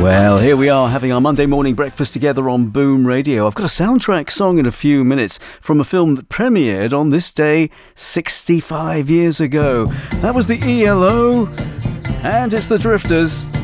Well, here we are having our Monday morning breakfast together on Boom Radio. I've got a soundtrack song in a few minutes from a film that premiered on this day 65 years ago. That was the ELO, and it's the Drifters.